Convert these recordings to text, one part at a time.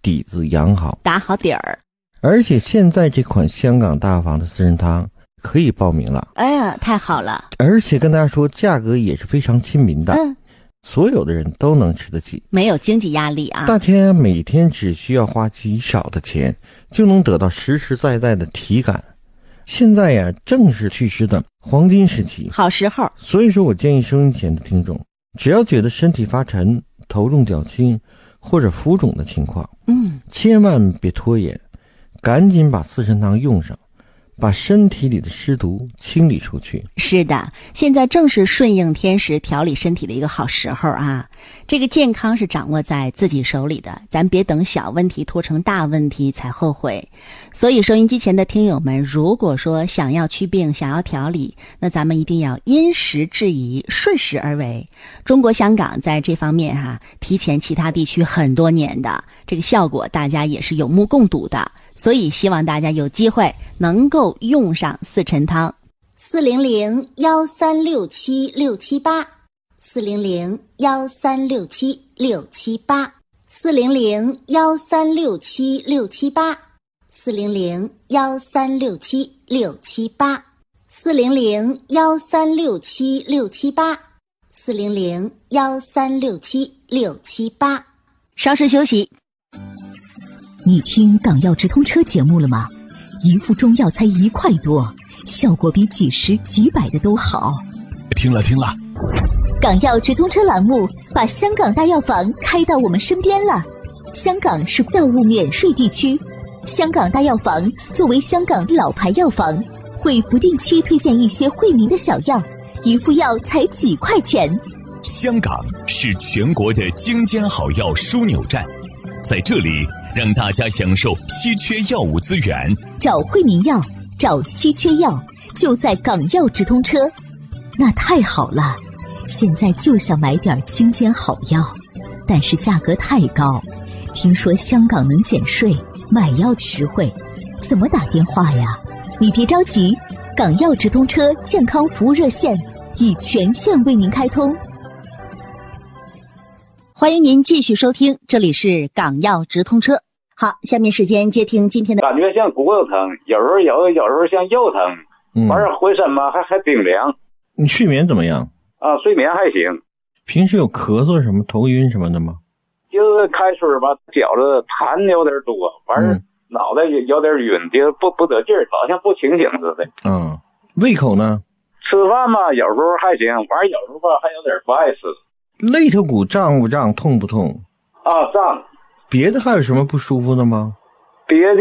底子养好， 打好底儿。 而且现在这款香港大药房的四神汤可以报名了。 哎呀，太好了！ 而且跟大家说，价格也是非常亲民的，所有的人都能吃得起， 没有经济压力啊。 大家每天只需要花极少的钱，就能得到实实在在的体感。现在呀，正是祛湿的黄金时期， 好时候。所以说我建议收音前的听众，只要觉得身体发沉、头重脚轻或者浮肿的情况，千万别拖延，赶紧把四神汤用上，把身体里的湿毒清理出去。 是的，现在正是顺应天时调理身体的一个好时候啊！这个健康是掌握在自己手里的，咱别等小问题拖成大问题才后悔。所以收音机前的听友们，如果说想要祛病、想要调理，那咱们一定要因时制宜，顺势而为。中国香港在这方面提前其他地区很多年的，这个效果大家也是有目共睹的。所以希望大家有机会能够用上四陈汤。400-1367678，400-1367678，400-1367678，400-1367678。稍事休息。 你听港药直通车节目了吗？一副中药才1块多，效果比几十几百的都好。 听了。 港药直通车栏目把香港大药房开到我们身边了。香港是药物免税地区，香港大药房作为香港老牌药房，会不定期推荐一些惠民的小药，一副药才几块钱。 香港是全国的精尖好药枢纽站，在这里让大家享受稀缺药物资源， 找惠民药，找稀缺药，就在港药直通车。那太好了，现在就想买点精尖好药，但是价格太高。听说香港能减税，买药实惠，怎么打电话呀？你别着急，港药直通车健康服务热线已全线为您开通。 欢迎您继续收听，这里是港药直通车。好，下面时间接听今天的。 感觉像骨头疼，有时候像腰疼，完事浑身嘛还冰凉。 你睡眠怎么样？ 睡眠还行。 平时有咳嗽什么、头晕什么的吗？ 就是开春吧，觉着痰有点多，完事脑袋有点晕，就不得劲儿，好像不清醒似的。 胃口呢？ 吃饭嘛，有时候还行，完有时候吧还有点不爱吃。 肋头骨胀不胀，痛不痛？ 胀。 别的还有什么不舒服的吗？ 别的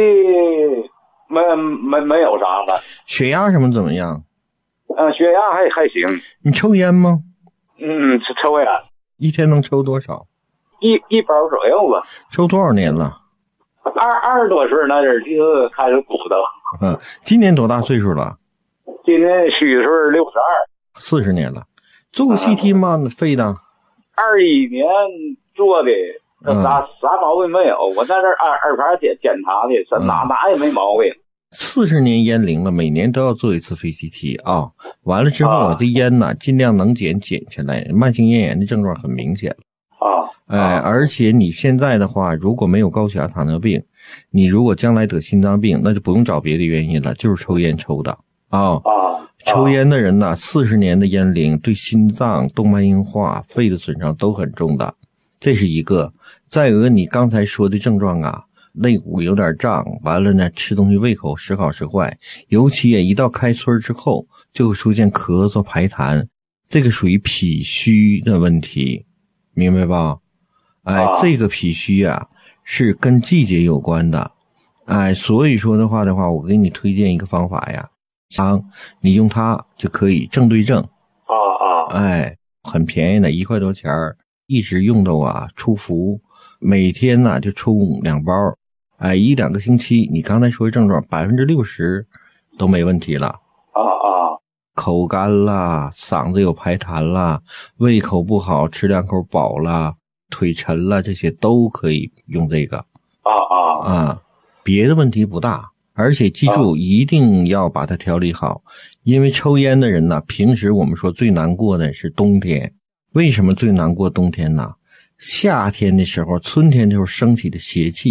没有啥了。 血压什么怎么样？ 血压还行。 你抽烟吗？ 抽烟。 一天能抽多少？ 一包左右吧。 抽多少年了 ？20多岁那阵就开始鼓捣。 今年多大岁数了？ 今年虚岁62。 40年了。做过 CT 吗？肺的 ？21年做的。啥毛病没有，我在这二盘检查的，哪也没毛病。 40年烟龄了，每年都要做一次肺 CT 啊。完了之后，我的烟呢，尽量能减下来。慢性咽炎的症状很明显而且你现在的话，如果没有高血压、糖尿病，你如果将来得心脏病，那就不用找别的原因了，就是抽烟抽的抽烟的人呢，40年的烟龄对心脏、动脉硬化、肺的损伤都很重的，这是一个。再有个你刚才说的症状肋骨有点胀，完了呢吃东西胃口时好时坏，尤其一到开春之后就会出现咳嗽排痰，这个属于脾虚的问题，明白吧？这个脾虚是跟季节有关的，所以说的话，我给你推荐一个方法呀，你用它就可以正对正很便宜的，1块多钱，一直用到出服。每天呢就抽2包，1-2个星期，你刚才说的症状60%都没问题了。口干啦，嗓子有排痰啦，胃口不好，吃2口饱啦，腿沉啦，这些都可以用这个。别的问题不大，而且记住一定要把它调理好，因为抽烟的人呢，平时我们说最难过的是冬天。为什么最难过冬天呢？夏天的时候，春天的时候升起的邪气